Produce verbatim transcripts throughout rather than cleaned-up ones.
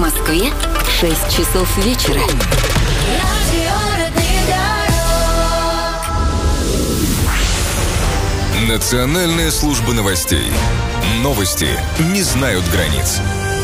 Москве шесть часов вечера. Национальная служба новостей. Новости не знают границ.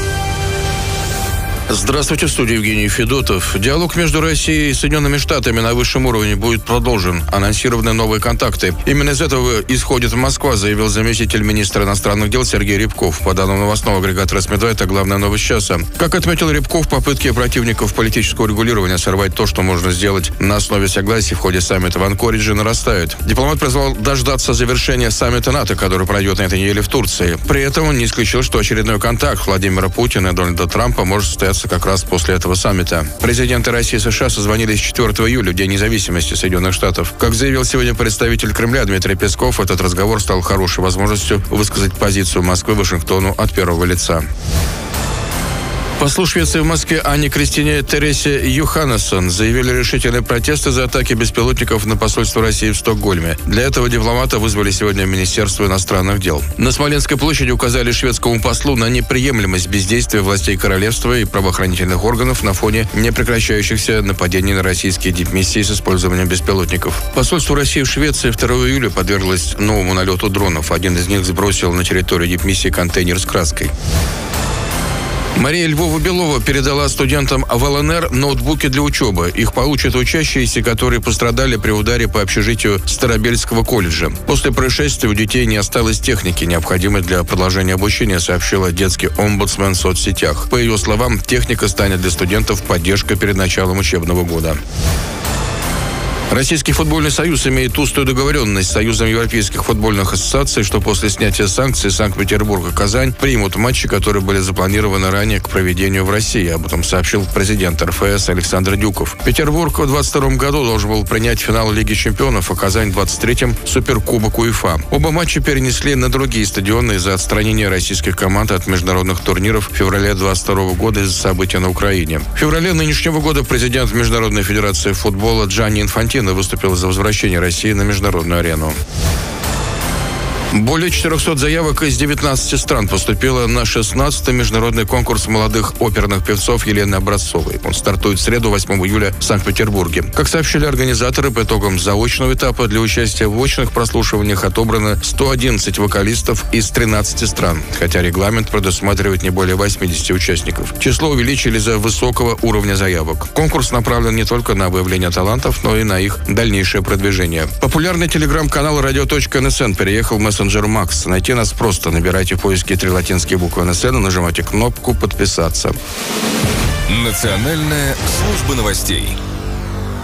Здравствуйте, в студии Евгений Федотов. Диалог между Россией и Соединенными Штатами на высшем уровне будет продолжен. Анонсированы новые контакты. Именно из этого исходит Москва, заявил заместитель министра иностранных дел Сергей Рябков. По данным новостного агрегата «Росмедва», это главная новость часа. Как отметил Рябков, попытки противников политического регулирования сорвать то, что можно сделать на основе согласия в ходе саммита в Анкоридже, нарастают. Дипломат призвал дождаться завершения саммита НАТО, который пройдет на этой неделе в Турции. При этом он не исключил, что очередной контакт Владимира Путина и Дональда Трампа может состояться как раз после этого саммита. Президенты России и США созвонились четвёртого июля, в День независимости Соединенных Штатов. Как заявил сегодня представитель Кремля Дмитрий Песков, этот разговор стал хорошей возможностью высказать позицию Москвы Вашингтону от первого лица. Послу Швеции в Москве Анне Кристине Тересе Юханнессон заявили решительные протесты за атаки беспилотников на посольство России в Стокгольме. Для этого дипломата вызвали сегодня в Министерство иностранных дел. На Смоленской площади указали шведскому послу на неприемлемость бездействия властей королевства и правоохранительных органов на фоне непрекращающихся нападений на российские дипмиссии с использованием беспилотников. Посольство России в Швеции второго июля подверглось новому налету дронов. Один из них сбросил на территорию дипмиссии контейнер с краской. Мария Львова-Белова передала студентам в эл эн эр ноутбуки для учебы. Их получат учащиеся, которые пострадали при ударе по общежитию Старобельского колледжа. После происшествия у детей не осталось техники, необходимой для продолжения обучения, сообщила детский омбудсмен в соцсетях. По ее словам, техника станет для студентов поддержкой перед началом учебного года. Российский футбольный союз имеет устную договоренность с Союзом европейских футбольных ассоциаций, что после снятия санкций Санкт-Петербург и Казань примут матчи, которые были запланированы ранее к проведению в России. Об этом сообщил президент эр эф эс Александр Дюков. Петербург в двадцать втором году должен был принять финал Лиги чемпионов, а Казань в двадцать третьем Суперкубок УЕФА. Оба матча перенесли на другие стадионы из-за отстранения российских команд от международных турниров в феврале двадцать второго года из-за событий на Украине. В феврале нынешнего года президент Международной федерации футбола Джанни Инфантино выступил за возвращение России на международную арену. Более четырехсот заявок из девятнадцати стран поступило на шестнадцатый международный конкурс молодых оперных певцов Елены Образцовой. Он стартует в среду, восьмого июля, в Санкт-Петербурге. Как сообщили организаторы, по итогам заочного этапа для участия в очных прослушиваниях отобрано сто одиннадцать вокалистов из тринадцати стран, хотя регламент предусматривает не более восьмидесяти участников. Число увеличили из-за высокого уровня заявок. Конкурс направлен не только на выявление талантов, но и на их дальнейшее продвижение. Популярный телеграм-канал радио точка эн эс эн переехал в мессенджер Макс. Найти нас просто. Набирайте в поиске три латинские буквы эн эс эн и нажимайте кнопку «Подписаться». Национальная служба новостей.